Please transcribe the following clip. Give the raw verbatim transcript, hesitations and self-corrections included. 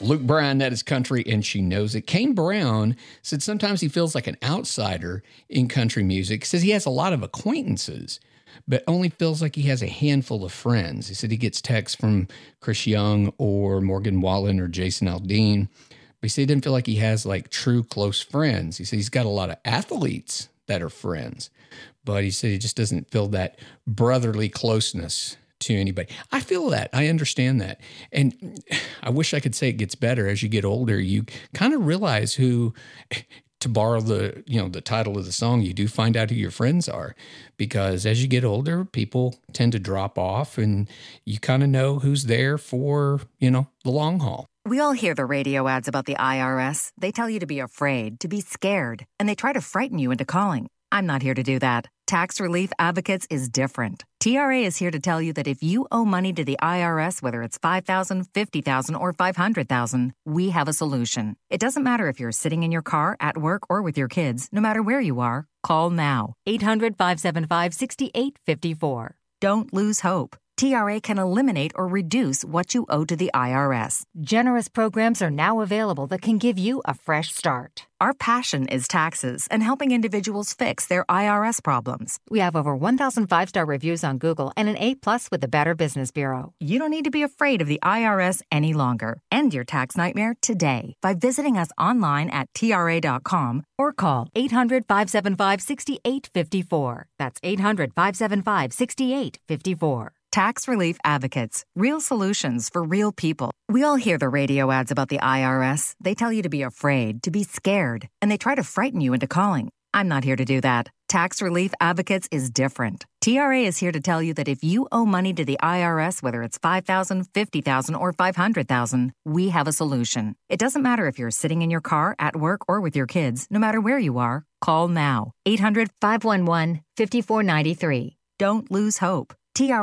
Luke Bryan, that is country, and she knows it. Kane Brown said sometimes he feels like an outsider in country music. He says he has a lot of acquaintances, but only feels like he has a handful of friends. He said he gets texts from Chris Young or Morgan Wallen or Jason Aldean, but he said he didn't feel like he has like true close friends. He said he's got a lot of athletes that are friends, but he said he just doesn't feel that brotherly closeness to anybody. I feel that. I understand that. And I wish I could say it gets better as you get older. You kind of realize who, to borrow the, you know, the title of the song, you do find out who your friends are, because as you get older, people tend to drop off and you kind of know who's there for, you know, the long haul. We all hear the radio ads about the I R S. They tell you to be afraid, to be scared, and they try to frighten you into calling. I'm not here to do that. Tax Relief Advocates is different. T R A is here to tell you that if you owe money to the I R S, whether it's five thousand dollars, fifty thousand dollars, or five hundred thousand dollars, we have a solution. It doesn't matter if you're sitting in your car, at work, or with your kids. No matter where you are, call now. eight hundred, five seven five, six eight five four. Don't lose hope. T R A can eliminate or reduce what you owe to the I R S. Generous programs are now available that can give you a fresh start. Our passion is taxes and helping individuals fix their I R S problems. We have over one thousand five-star reviews on Google and an A-plus with the Better Business Bureau. You don't need to be afraid of the I R S any longer. End your tax nightmare today by visiting us online at T R A dot com or call eight hundred, five seven five, six eight five four. That's eight hundred, five seven five, six eight five four. Tax Relief Advocates. Real solutions for real people. We all hear the radio ads about the I R S. They tell you to be afraid, to be scared, and they try to frighten you into calling. I'm not here to do that. Tax Relief Advocates is different. T R A is here to tell you that if you owe money to the I R S, whether it's five thousand dollars, fifty thousand dollars, or five hundred thousand dollars, we have a solution. It doesn't matter if you're sitting in your car, at work, or with your kids. No matter where you are, call now. eight hundred, five one one, five four nine three. Don't lose hope. T R A